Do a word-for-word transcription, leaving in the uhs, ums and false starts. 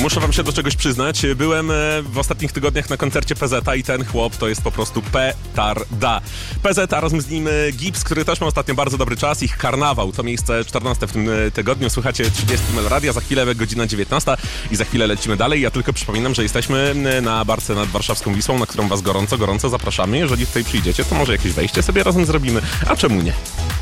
Muszę wam się do czegoś przyznać. Byłem w ostatnich tygodniach na koncercie P Z a i ten chłop to jest po prostu petarda. P Z a, razem z nim Gips, który też ma ostatnio bardzo dobry czas. Ich karnawał to miejsce czternaste w tym tygodniu. Słuchacie trzydziestego Meloradia, za chwilę godzina dziewiętnasta i za chwilę lecimy dalej. Ja tylko przypominam, że jesteśmy na barce nad warszawską Wisłą, na którą was gorąco, gorąco zapraszamy. Jeżeli tutaj przyjdziecie, to może jakieś wejście sobie razem zrobimy. A czemu nie?